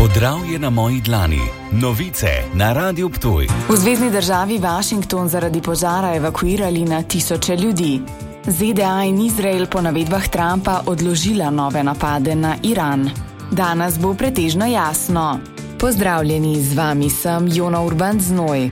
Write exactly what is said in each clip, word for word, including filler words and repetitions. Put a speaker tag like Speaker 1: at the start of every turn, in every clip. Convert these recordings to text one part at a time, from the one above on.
Speaker 1: Podravje na moji dlani. Novice na Radiu Ptuj.
Speaker 2: V zvezni državi Washington zaradi požara evakuirali na tisoče ljudi. Z D A in Izrael po navedbah Trumpa odložila nove napade na Iran. Danes bo pretežno jasno. Pozdravljeni, z vami sem Jona Urban Znoj.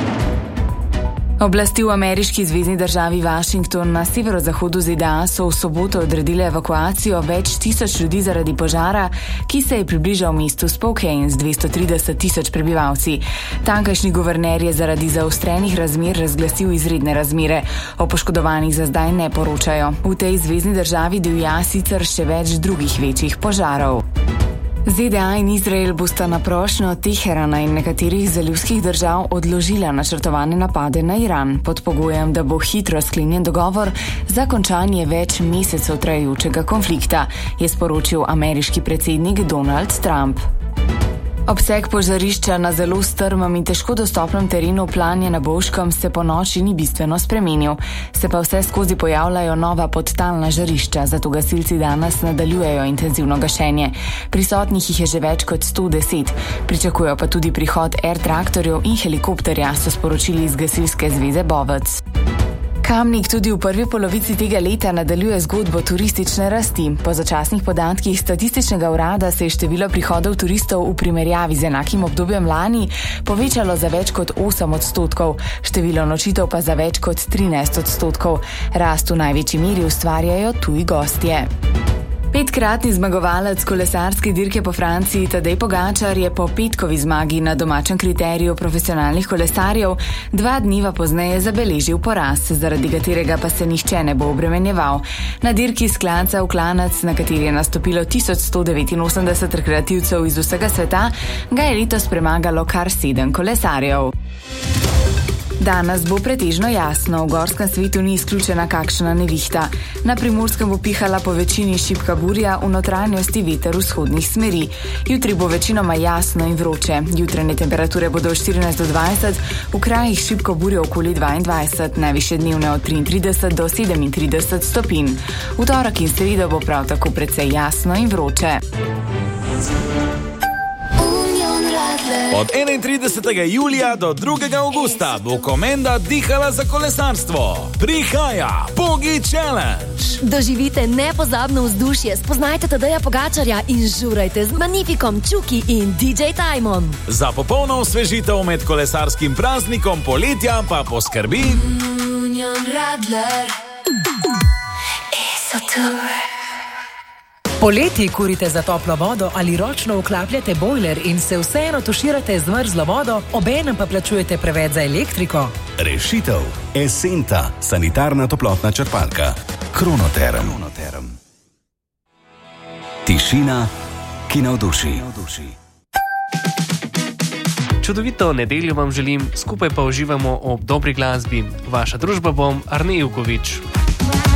Speaker 2: Oblasti v ameriški zvezni državi Washington na severozahodu Z D A so v soboto odredile evakuacijo več tisoč ljudi zaradi požara, ki se je približal mestu Spokane z dvesto trideset tisoč prebivalci. Tamkajšnji guverner je zaradi zaostrenih razmer razglasil izredne razmere. O poškodovanih za zdaj ne poročajo. V tej zvezni državi divja sicer še več drugih večjih požarov. Z D A in Izrael bosta na prošnjo Teherana in nekaterih zalivskih držav odložila načrtovane napade na Iran pod pogojem, da bo hitro sklenjen dogovor za končanje več mesecev trajajočega konflikta, je sporočil ameriški predsednik Donald Trump. Obseg požarišča na zelo strmem in težko dostopnem terenu Planje na Bovškem se po noči ni bistveno spremenil. Se pa vse skozi pojavljajo nova podtalna žarišča, zato gasilci danes nadaljujejo intenzivno gašenje. Prisotnih jih je že več kot sto deset. Pričakujejo pa tudi prihod air traktorjev in helikopterja, so sporočili iz Gasilske zveze Bovec. Kamnik tudi v prvi polovici tega leta nadaljuje zgodbo turistične rasti. Po začasnih podatkih statističnega urada se je število prihodov turistov v primerjavi z enakim obdobjem lani povečalo za več kot osem odstotkov, število nočitev pa za več kot trinajst odstotkov. Rast v največji meri ustvarjajo tuji gostje. Petkratni zmagovalec kolesarske dirke po Franciji Tadej Pogačar je po petkovi zmagi na domačem kriteriju profesionalnih kolesarjev dva dneva pozneje zabeležil poraz, zaradi katerega pa se nihče ne bo obremenjeval. Na dirki s klanca v klanec, na kateri je nastopilo tisoč sto devetinosemdeset rekreativcev iz vsega sveta, ga je letos premagalo kar sedem kolesarjev. Danes bo pretežno jasno, v gorskem svetu ni izključena kakšna nevihta. Na Primorskem bo pihala po večini šibka burja, v notranjosti veter vzhodnih smeri. Jutri bo večinoma jasno in vroče. Jutranje temperature bodo od štirinajst do dvajset, v krajih šibko burjo okoli dvaindvajset, najvišje dnevne od triintrideset do sedemintrideset stopinj. V torek in sredo bo prav tako precej jasno in vroče.
Speaker 3: Od enaintridesetega julija do drugega avgusta bo Komenda dihala za kolesarstvo. Prihaja Pogi Challenge.
Speaker 4: Doživite nepozabno vzdušje, spoznajte Tadeja Pogačarja in žurajte z Magnifikom, Čuki in D J Timom.
Speaker 3: Za popolno osvežitev med kolesarskim praznikom poletja pa poskrbi Union Radler.
Speaker 5: Poleti kurite za toplo vodo ali ročno vklapljate bojler in se vseeno tuširate z mrzlo vodo, obenem pa plačujete preveč za elektriko?
Speaker 1: Rešitev. Esenta, sanitarna toplotna črpalka. Kronoterm. Tišina, ki navduši.
Speaker 6: Čudovito nedeljo vam želim, skupaj pa uživamo ob dobri glasbi. Vaša družba bom Arne Ivkovič.